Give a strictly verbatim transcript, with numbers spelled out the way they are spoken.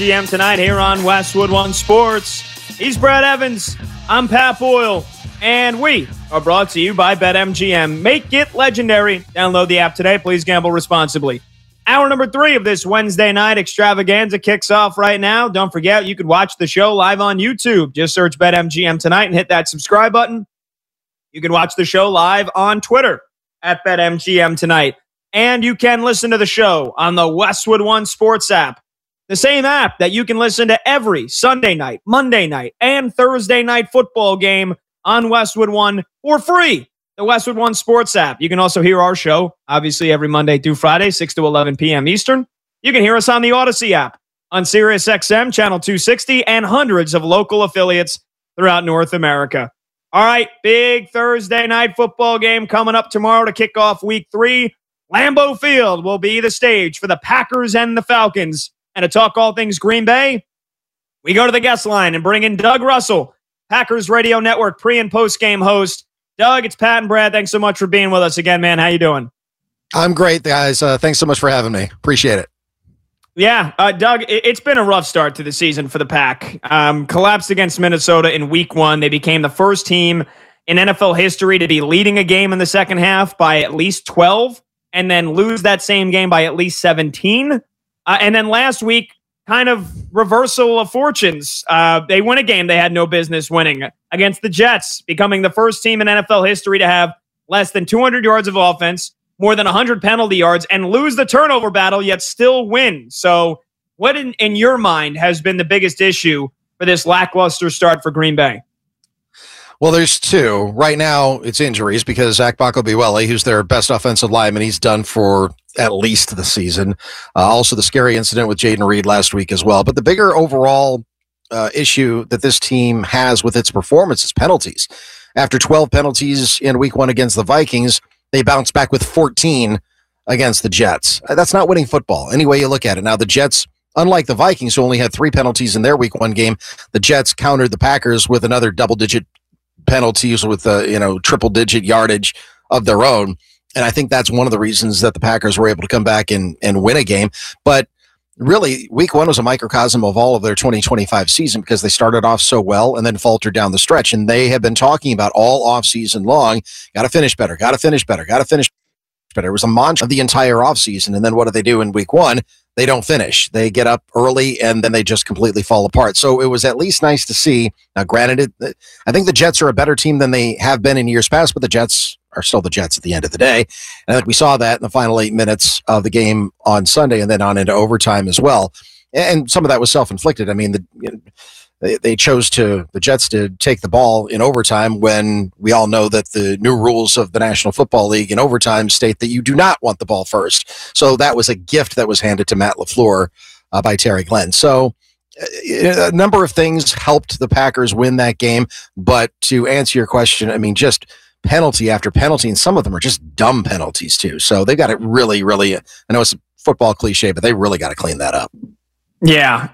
G M tonight here on Westwood One Sports. He's Brad Evans. I'm Pat Boyle. And we are brought to you by BetMGM. Make it legendary. Download the app today. Please gamble responsibly. Hour number three of this Wednesday night extravaganza kicks off right now. Don't forget, you could watch the show live on YouTube. Just search BetMGM tonight and hit that subscribe button. You can watch the show live on Twitter at BetMGM tonight. And you can listen to the show on the Westwood One Sports app. The same app that you can listen to every Sunday night, Monday night, and Thursday night football game on Westwood One for free. The Westwood One Sports app. You can also hear our show, obviously, every Monday through Friday, six to eleven p.m. Eastern. You can hear us on the Odyssey app, on SiriusXM, Channel two sixty, and hundreds of local affiliates throughout North America. All right, big Thursday night football game coming up tomorrow to kick off week three. Lambeau Field will be the stage for the Packers and the Falcons. And to talk all things Green Bay, we go to the guest line and bring in Doug Russell, Packers Radio Network pre- and post-game host. Doug, it's Pat and Brad. Thanks so much for being with us again, man. How you doing? I'm great, guys. Uh, thanks so much for having me. Appreciate it. Yeah, uh, Doug, it, it's been a rough start to the season for the Pack. Um, collapsed against Minnesota in week one. They became the first team in N F L history to be leading a game in the second half by at least twelve and then lose that same game by at least seventeen. Uh, and then last week, kind of reversal of fortunes. Uh, they win a game they had no business winning against the Jets, becoming the first team in N F L history to have less than two hundred yards of offense, more than one hundred penalty yards, and lose the turnover battle, yet still win. So what in, in your mind has been the biggest issue for this lackluster start for Green Bay? Well, there's two. Right now, it's injuries because Zach Bacobiwele, who's their best offensive lineman, he's done for at least the season. Uh, also, the scary incident with Jaden Reed last week as well. But the bigger overall uh, issue that this team has with its performance is penalties. After twelve penalties in week one against the Vikings, they bounced back with fourteen against the Jets. Uh, that's not winning football, any way you look at it. Now, the Jets, unlike the Vikings, who only had three penalties in their week one game, the Jets countered the Packers with another double-digit penalties with uh, you know triple digit yardage of their own, and I think that's one of the reasons that the Packers were able to come back and and win a game. But really, week one was a microcosm of all of their twenty twenty-five season because they started off so well and then faltered down the stretch, and they have been talking about all off season long, got to finish better, got to finish better, got to finish better. It was a mantra of the entire off season, and then what do they do in week one? They don't finish. They get up early, and then they just completely fall apart. So it was at least nice to see. Now, granted, it, I think the Jets are a better team than they have been in years past, but the Jets are still the Jets at the end of the day. And I think we saw that in the final eight minutes of the game on Sunday and then on into overtime as well. And some of that was self-inflicted. I mean, the, you know, they, they chose to, the Jets to take the ball in overtime when we all know that the new rules of the National Football League in overtime state that you do not want the ball first. So that was a gift that was handed to Matt LaFleur uh, by Terry Glenn. So uh, a number of things helped the Packers win that game. But to answer your question, I mean, just penalty after penalty, and some of them are just dumb penalties too. So they've got it really, really, I know it's a football cliche, but they really got to clean that up. Yeah.